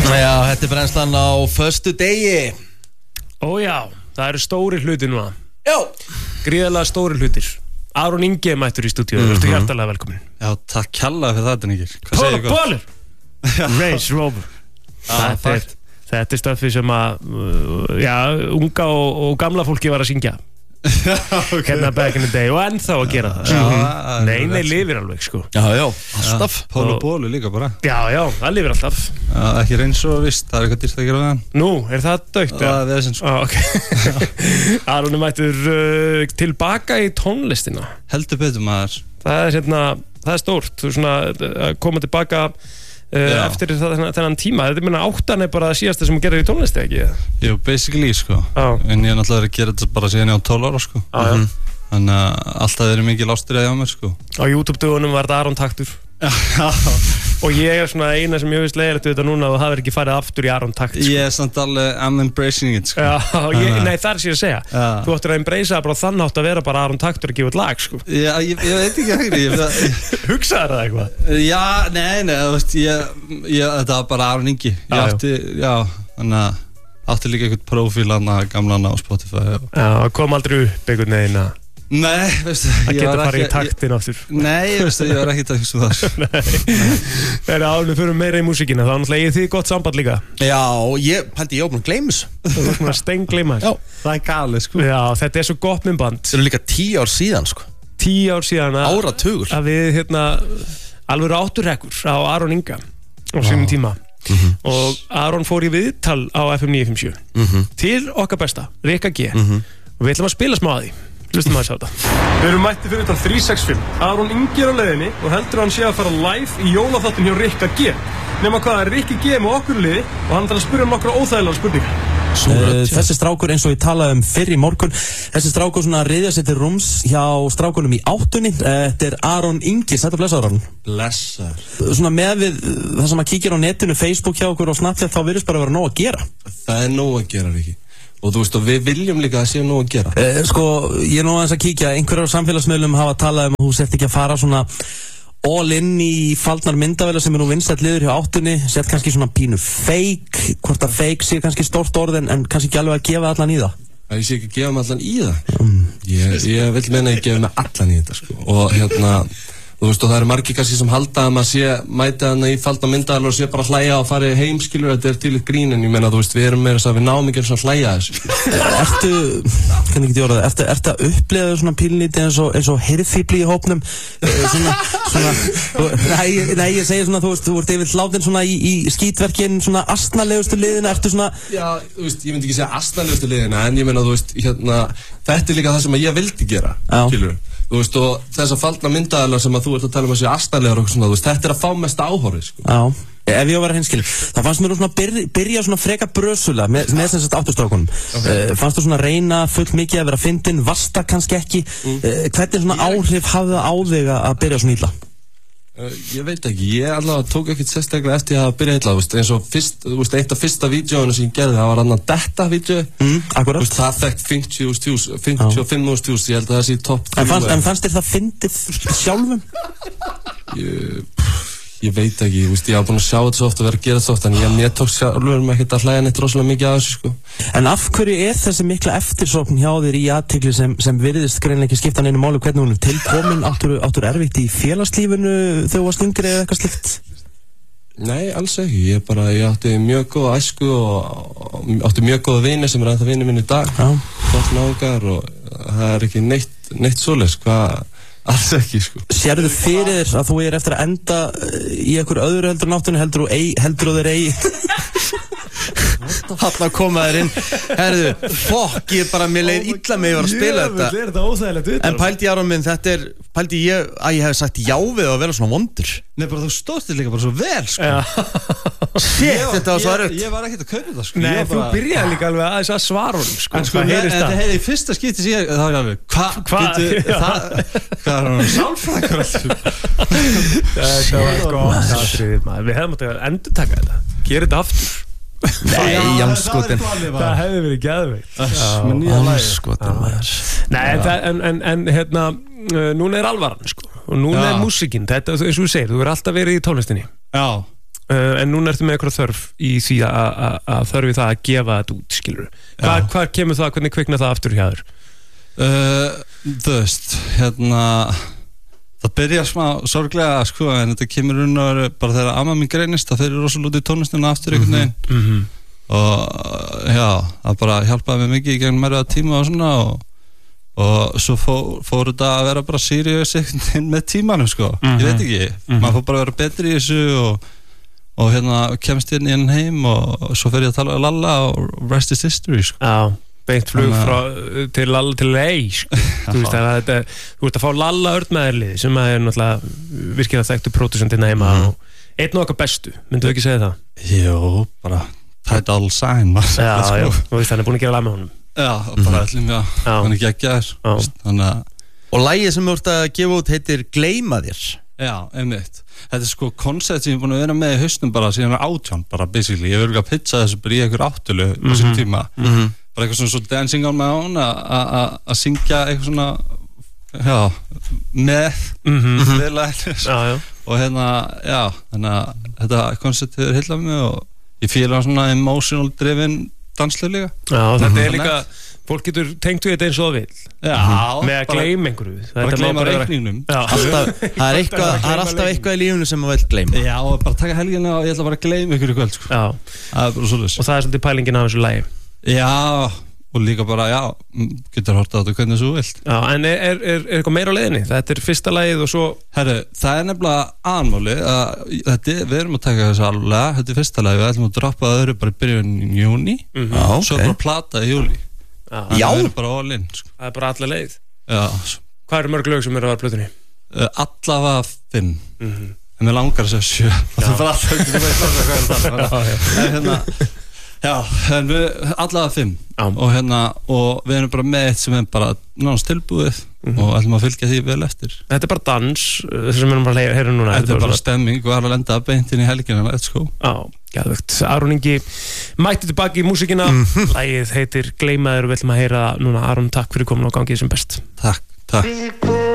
Já, þetta brennslan á föstu degi. Já, það eru stóri hlutir núna. Já. Gríðarlega stóri hlutir. Aron Ingi mættur í stúdíu, verður hjartalega velkomin. Já, takk kærlega fyrir þetta, Níkir. Hvað segir Pólur! Range Rover. Þetta stöffi sem að, unga og gamla fólki var að syngja. Hérna back in the day og ennþá að gera það. Nei, lifir alveg, sko. Já, alltaf. Pól og bólu líka bara. Já, það lifir alltaf. Ekki reyns og vist, það eitthvað dýrt að gera við hann. Nú, það dautt? Það er þessum, sko. Ok. Aron mættur tilbaka í tónlistina. Heldur betur maður. Það er stórt, þú svona að koma tilbaka eftir þennan tíma. Þetta 8 er bara það síðasta sem þú gerir í tónlisti, ekki? Jú, basically, sko. En ég er náttúrulega að gera þetta bara síðan ég á 12 ára, sko. Þannig að alltaf er mikið lástriði á mér, sko. Á YouTube-dögunum var þetta Aron taktur. Og ég er svona eina sem ég veist leiðilegt þetta núna og það verður ekki farið aftur í Aron takt, sko. Ég er samt alveg, I'm embracing it, sko. Nei, það er sér að segja. Þú ættir að embracea bara þann átt að vera bara Aron taktur að gefa út lag, sko. Já, ég veit ekki hægri. Hugsaður það eitthvað? Já, nei, þú veist, þetta var bara Aron Ingi. Þannig að átti líka eitthvað prófílana gamlana á Spotify. Já, kom aldrei upp einhvern veginn að... Nei, veistu, það getur farið í taktin áttur. Nei, veistu, ég var ekki að hugsa það. Það er áður við fyrir meira í músíkina, þá náttúrulega eigið þið gott samband líka. Já, ég búin að gleyma þessu. Þú er svona steingleyma þessu. Já, það er galið, sko. Já, þetta er svo gott myndband. Það eru líka 10 ár síðan, sko. 10 ár síðan áratugur. Að við, alveg átturrekkur á Aron Inga á sínum tíma. Og Aron fór í viðtal á FM 957 til okkar besta, Rikka G. Og við ætlum að spila smá að því. Hlustum aðeins á þetta. Við erum mætti fyrir utan 365. Aron Ingi er á leiðinni og heldur hann sé að fara live í jólaþáttinn hjá Rikka G. Nema hvað er Rikki G með okkur liði og hann ætlar að spyrja nokkra óþægilegar spurningar. Þessi strákur eins og ég talaði fyrr í morgun, þessi strákur svona riðja sér til rúms hjá strákunum í 8. Þetta er Aron Ingi. Sætt og blessaður, Aron. Blessaður. Svona með við það sem að kíkja á netinu, Facebook hjá okkur og Snapchat, þá virðist bara að vera nóg að gera. Það er nóg að gera, Rikki. Og þú veist, og við viljum líka að sé nóg að gera. Ég er nú aðeins að kíkja, einhverjar á samfélagsmiðlum hafa talað að þú sért ekki að fara svona all in í faldnar myndavélar sem er nú vinsæll liður hjá 8. Sért kannski svona pínu fake, hvort að fake sé kannski stórt orð en kannski ekki alveg að gefa allan í það. Að ég sé ekki að gefa mig allan í það. Ég vil meina að ég gefa mig allan í þetta, sko. Og þú veist, og það eru margir kannski sem halda að maður sé mæti hana í falda myndavélar og sé bara hlæja og fari heim, skilur, þetta er til eitt grín, en ég meina, þú veist, við erum meira þess að við náum ekki svona hlæja þessu. Ertu að upplega svona pílnýti eins og hirðfíbli í hópnum? Nei, ég segi svona, þú veist, þú ert yfir hláttinn svona í skítverkin, svona astnalegustu liðina, ertu svona... Já, þú veist, ég myndi ekki segja astnalegustu liðina, en ég meina, þú veist, þetta er líka það sem ég vildi gera, skilur. Þú veist, og þessar faldna myndaðalar sem að þú ert að tala um að séu astnalegar og svona, þú veist, þetta er að fá mest áhorfið, sko. Já, ef ég var að hinskil, það fannst mér nú svona byrja svona freka brösula með þess að átturstrákunum. Fannst þú svona reyna fullt mikið að vera fyndin, varsta kannski ekki, hvernig svona áhrif hafði það á þig að byrja svona illa? Ég veit ekki, ég allavega tók ekkert sérstaklega eftir að byrja illa, eins og fyrst, eitt af fyrsta vídeóinu sem ég gerði, það var annan detta-vídeó. Akkurat. Það fekk 55.000 views, ég held að það sé topp 3. En fannst þér það fyndið sjálfum? Ég veit ekki, ég var búinn að sjá þetta svo oft og vera að gera þetta svo oft, en ég tók sjálfur með ekkert að hlæja neitt rosalega mikið að þessu, sko. En af hverju er þessi mikla eftirsókn hjá þér í athygli sem virðist greinilega ekki skipta neinu máli, hvernig hún er tilkomin, áttur erfitt í félagslífinu þegar þú varst yngri eða eitthvað slikt? Nei, alls ekki, ég átti mjög góða æsku og átti mjög góða vini sem er ennþá vinir minn í dag, gott náungar, og það er ekki neitt svoleiðis, alls ekki, sko. Sérðu fyrir þér að þú er eftir að enda í einhver öðru heldur náttúrulega, heldur þú þér eigi? Halla komaður inn. Herðu, fokk, mér leið illa með ég var að spila þetta. Er þetta óþægilegt utan? En pældi ég, Aron minn, pældi ég að ég hef sagt já við að vera svona vondur. Nei, bara þú stóðst þér líka bara svo vel, sko. Shit, þetta var svo erfitt. Ég var ekkert að kaupa það, sko. Nei, þú byrjaði líka alveg aðeins að svara honum, sko. En sko, þetta hefði í fyrsta skipti sem það var alveg, hvað er hann sálfræðingur alltaf? Þetta var gott atriði, maður. Við hefðum átt að endurtaka þetta. Gera þetta aftur. Nei, jánskotin. Það hefði verið geðveikt. Jánskotin, maður. Nei, en núna er alvaran, sko. Og núna er músíkin. Þetta, eins og þú segir, þú er alltaf verið í tónlistinni. Já. En núna ertu með eitthvað þörf í því að þörfi það að gefa þetta út, skilur. Hvað kemur það, hvernig kviknar það aftur hjá þér? Þú veist, það byrjar smá sorglega, sko, en þetta kemur bara þegar amma mín greinist, það fyrir rosalega út í tónlistina aftur einhvern veginn. Og já, það bara hjálpaði mig mikið í gegnum erfiða tíma og svona og svo fór þetta að vera bara serious með tímanum, sko. Ég veit ekki, maður fór bara að vera betri í þessu og kemst inn í henn heim og svo fer ég að tala um Lalla og rest is history, sko. Já, beint flug til Lalla til LA, sko. Þú veist að þú ert að fá Lalla Örn sem er náttúrulega virkilega þekktu pródusentinn heima og einn og okkar bestu, myndu ekki segja það? Jú, bara title sign. Já, þú veist, hann er búin að gera lag með honum. Já, bara ætlum við að hann ekki geggjaður. Og lagið sem þú ert að gefa út heitir Gleyma þér. Já, einmitt. Þetta er sko koncept sem ég er búin að vera með í hausnum bara síðan 18, bara basically. Ég verður ekki að pitcha þessu bara í einhver áttölu á sín tíma. Bara eitthvað svona svo dancing on my own að syngja eitthvað svona með viðlæðis. Og já, þannig að þetta koncept hefur heillað mig og ég fíla svona emotional driven danslega líka. Já, þetta líka fólk getur tengt við þetta eins og það vil. Já, með að gleyma einhverju. Bara gleyma reikningnum. Það er alltaf eitthvað í lífunu sem maður vil gleyma. Já, og bara taka helgina og ég ætla bara að gleyma ykkur í kvöld, sko. Já. Það er bara svolítið. Og það er svolítið pælingin af þessu lagi. Já, og líka bara, getur horta á þetta hvernig þú vilt. Já, en er eitthvað meira á leiðinni? Þetta er fyrsta lagið og svo... Herru, það er nefnilega aðmáli að við erum að taka þessu alveg, þetta er fyrsta lagið, við ætlum að droppa öðru bara í byrjun í júní, svo bara plata í júli. Já, það er bara all in, sko. Það er bara alla leið. Já. Hvað eru mörg lög sem eru á plötunni? Allavega 5. En mér langar að segja 7. Það er bara alltaf Já, en við allavega 5 og við erum bara með eitt sem er bara nánast tilbúið og ætlum að fylgja því vel eftir. Þetta er bara dans sem við erum bara að heyra núna. Þetta er bara stemming og að lenda beint inn í helgina, let's go. Já, geðvegt. Aron Ingi mætti tilbaki í músíkina. Lagið heitir Gleyma þér og við ætlum að heyra núna. Aron, takk fyrir komin og gangið sem best. Takk.